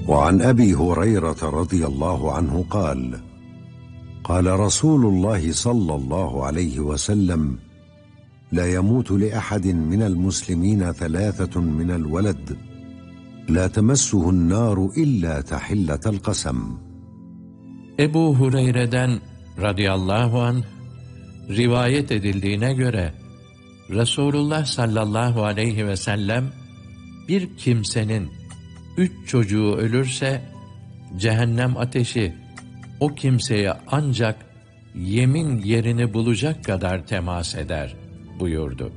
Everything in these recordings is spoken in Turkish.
وعن أبي هريرة رضي الله عنه قال: قال رسول الله صلى الله عليه وسلم: لا يموت لأحد من المسلمين 3 من الولد لا تمسه النار إلا تحلة القسم. Ebu Hureyre'den radıyallahu anh rivayet edildiğine göre Resulullah sallallahu aleyhi ve sellem bir kimsenin 3 çocuğu ölürse cehennem ateşi o kimseye ancak yemin yerini bulacak kadar temas eder buyurdu.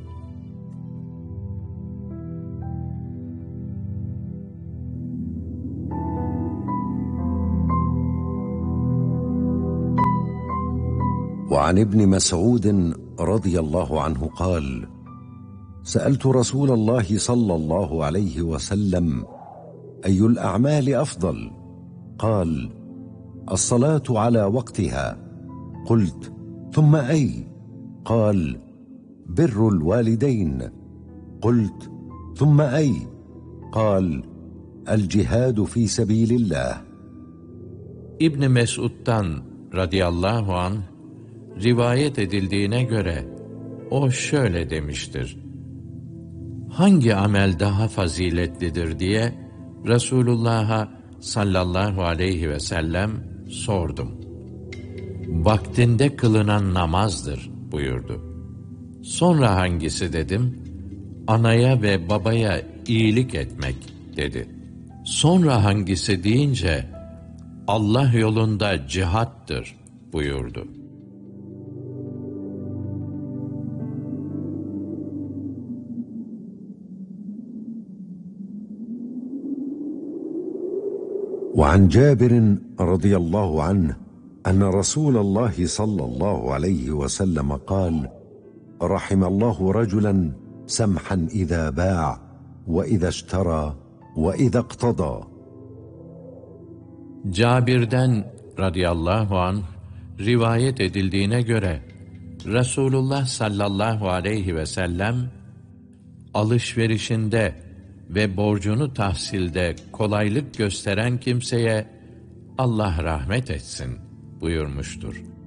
وعن ابن مسعود رضي الله عنه قال: سألت رسول الله صلى الله عليه وسلم: أي الأعمال أفضل؟ قال: الصلاة على وقتها. قلت: ثم أي؟ قال: بر الوالدين. قلت: ثم أي؟ قال: الجهاد في سبيل الله. İbn Mes'ud'dan radıyallahu anh rivayet edildiğine göre o şöyle demiştir: hangi amel daha faziletlidir diye Resulullah'a sallallahu aleyhi ve sellem sordum. Vaktinde kılınan namazdır buyurdu. Sonra hangisi dedim? Anaya ve babaya iyilik etmek dedi. Sonra hangisi deyince Allah yolunda cihattır buyurdu. وعن جابر رضي الله عنه أن رسول الله صلى الله عليه وسلم قال: رحم الله رجلا سمحا إذا باع وإذا اشترى وإذا اقتضى. Cabir'den radıyallahu anh rivayet edildiğine göre Resulullah sallallahu aleyhi ve sellem alışverişinde ve borcunu tahsilde kolaylık gösteren kimseye Allah rahmet etsin buyurmuştur.